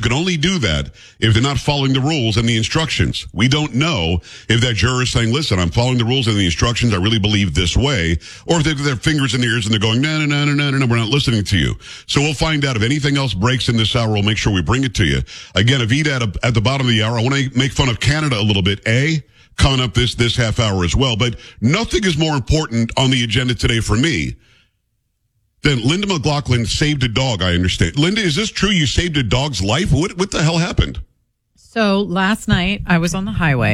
can only do that if they're not following the rules and the instructions. We don't know if that juror is saying, listen, I'm following the rules and the instructions. I really believe this way. Or if they've got their fingers in their ears and they're going, no, we're not listening to you. So we'll find out if anything else breaks in this hour. We'll make sure we bring it to you. Again, Avita at the bottom of the hour. I want to make fun of Canada a little bit, coming up this half hour as well. But nothing is more important on the agenda today for me than Linda McLaughlin saved a dog, I understand. Linda, is this true? You saved a dog's life? What the hell happened? So last night I was on the highway.